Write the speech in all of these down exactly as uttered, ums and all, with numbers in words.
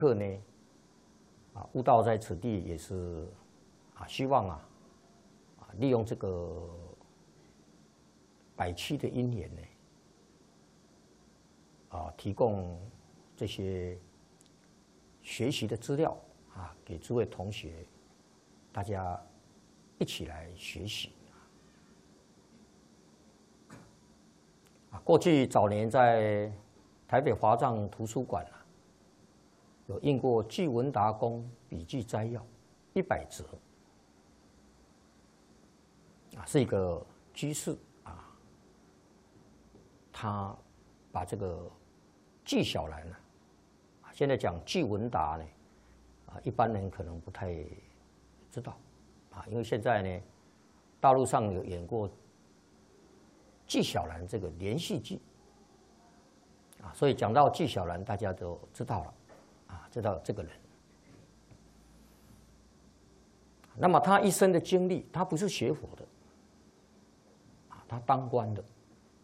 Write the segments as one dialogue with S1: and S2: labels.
S1: 课呢，啊，悟道在此地也是啊，希望啊，啊，利用这个百期的因缘呢，啊，提供这些学习的资料啊，给诸位同学，大家一起来学习。啊，过去早年在台北华藏图书馆啊，有印过季文达公笔记摘要一百则，啊，是一个居士啊，他把这个纪晓岚呢，啊，现在讲季文达呢，啊，一般人可能不太知道，啊，因为现在呢，大陆上有演过纪晓岚这个连续剧，啊，所以讲到纪晓岚，大家都知道了，啊，知道这个人。那么他一生的经历，他不是学佛的，啊，他当官的，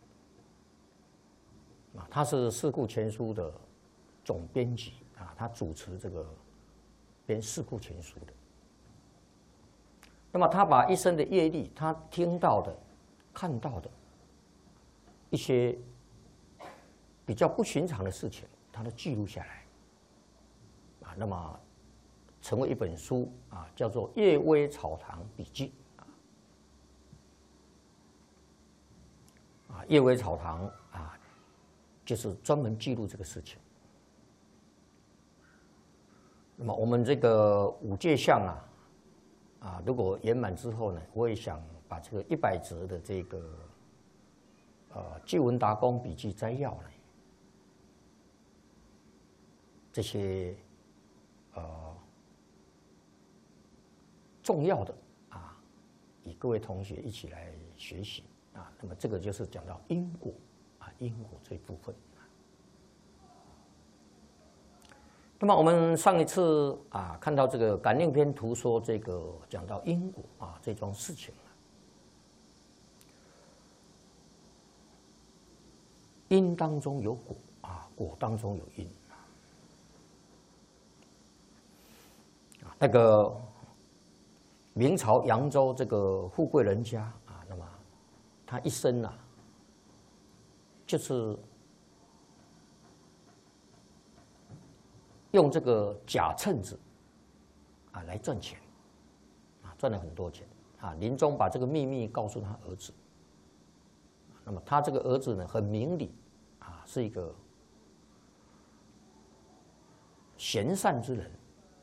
S1: 啊，他是《四库全书》的总编辑，啊，他主持这个编《四库全书》的。那么他把一生的业力，他听到的、看到的一些比较不寻常的事情，他都记录下来，啊，那么成为一本书啊，叫做《夜微草堂笔记》啊，啊，夜微草堂啊，就是专门记录这个事情。那么我们这个五戒相啊，啊，如果圆满之后呢，我也想把这个一百则的这个呃季文达公笔记摘要呢，这些呃重要的啊，与各位同学一起来学习啊。那么这个就是讲到因果啊，因果这一部分。那么我们上一次啊看到这个感应篇图说这个讲到因果啊这桩事情啊，因当中有果啊，果当中有因啊。那个明朝扬州这个富贵人家啊，那么他一生啊，就是用这个假秤子啊来赚钱，啊赚了很多钱啊。临终把这个秘密告诉他儿子，那么他这个儿子呢很明理啊，是一个贤善之人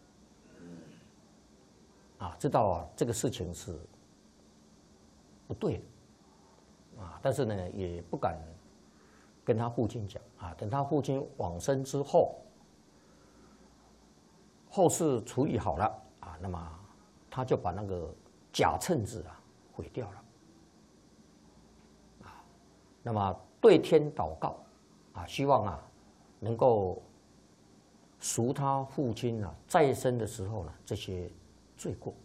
S1: 啊，知道啊这个事情是不对的啊，但是呢也不敢跟他父亲讲啊。等他父亲往生之后，后事处理好了啊，那么他就把那个假秤子啊毁掉了啊，那么对天祷告啊，希望啊能够赎他父亲啊在生的时候呢这些罪过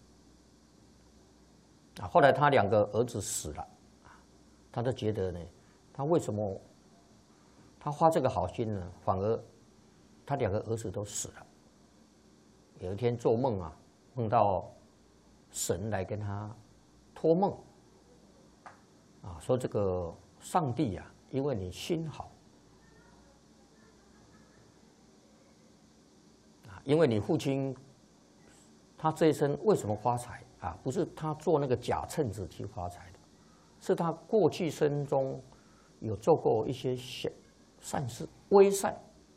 S1: 啊。后来他两个儿子死了啊，他都觉得呢，他为什么他花这个好心呢，反而他两个儿子都死了。有一天做梦啊，梦到神来跟他托梦啊，说这个上帝啊，因为你心好啊，因为你父亲他这一生为什么发财啊？不是他做那个假秤子去发财的，是他过去生中有做过一些善善事，微善。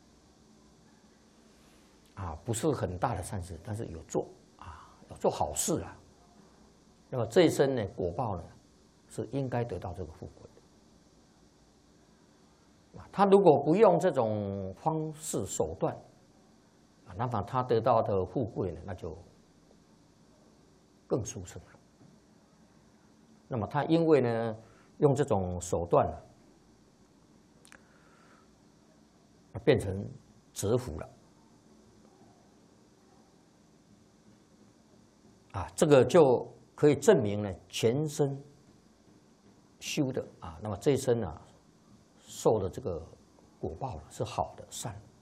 S1: 啊，不是很大的善事，但是有做啊，有做好事啊。那么这一生呢，果报呢，是应该得到这个富贵的。啊，他如果不用这种方式手段，啊，那么他得到的富贵呢，那就更殊胜了。那么他因为呢，用这种手段呢，啊，变成折福了。啊，这个就可以证明呢，前生修的啊，那么这一生呢，受的这个果报是好的、善的。